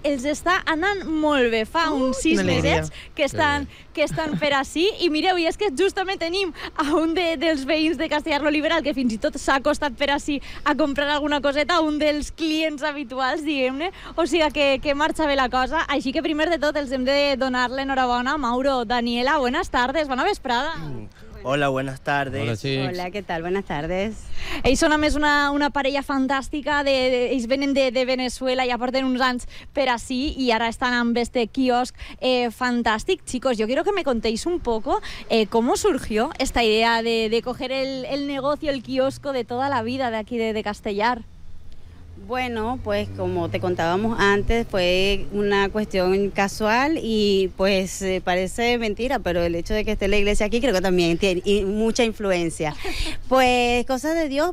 els està anant molt bé. Fa uns 6 mesos que estan per ací, i mireu, i és que justament tenim a un dels veïns de Castellar lo Liberal, que fins i tot s'ha acostat per ací a comprar alguna coseta, un dels clients habituals, diguem-ne, o sigui que marxa bé la cosa. Així que primer de tot els hem de donar l'enhorabona. Mauro, Daniela, buenas tardes, bona vesprada. Hola, buenas tardes. Hola, chicos. Hola, ¿qué tal? Buenas tardes. Ells són a més una parella fantàstica, ells venen de Venezuela, ja porten uns anys per ací i ara estan amb este quiosc fantàstic. Chicos, yo quiero que me contéis un poco cómo surgió esta idea de coger el negocio, el kiosco de toda la vida de aquí de Castellar. Bueno, pues como te contábamos antes, fue una cuestión casual y pues parece mentira, pero el hecho de que esté la iglesia aquí creo que también tiene mucha influencia. Pues cosas de Dios,